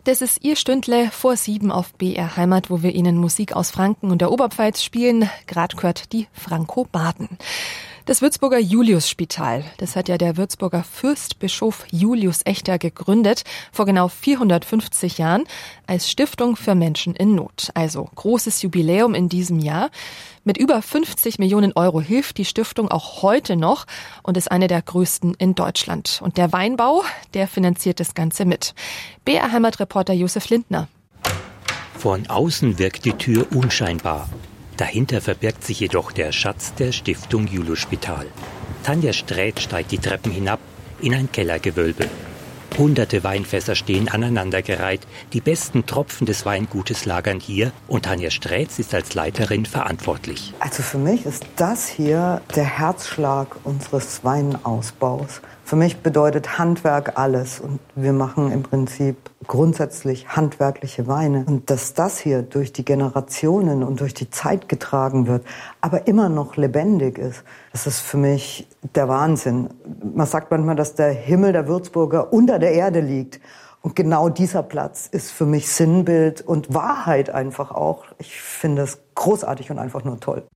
Das ist Ihr Stündle vor 7 auf BR Heimat, wo wir Ihnen Musik aus Franken und der Oberpfalz spielen. Grad gehört die Frankobaten. Das Würzburger Juliusspital, das hat ja der Würzburger Fürstbischof Julius Echter gegründet, vor genau 450 Jahren, als Stiftung für Menschen in Not. Also großes Jubiläum in diesem Jahr. Mit über 50 Millionen Euro hilft die Stiftung auch heute noch und ist eine der größten in Deutschland. Und der Weinbau, der finanziert das Ganze mit. BR Heimatreporter Josef Lindner. Von außen wirkt die Tür unscheinbar. Dahinter verbirgt sich jedoch der Schatz der Stiftung Juliusspital. Tanja Sträth steigt die Treppen hinab in ein Kellergewölbe. Hunderte Weinfässer stehen aneinandergereiht. Die besten Tropfen des Weingutes lagern hier und Tanja Sträth ist als Leiterin verantwortlich. Also für mich ist das hier der Herzschlag unseres Weinausbaus. Für mich bedeutet Handwerk alles und wir machen im Prinzip grundsätzlich handwerkliche Weine. Und dass das hier durch die Generationen und durch die Zeit getragen wird, aber immer noch lebendig ist, das ist für mich der Wahnsinn. Man sagt manchmal, dass der Himmel der Würzburger unter der Erde liegt. Und genau dieser Platz ist für mich Sinnbild und Wahrheit einfach auch. Ich finde es großartig und einfach nur toll.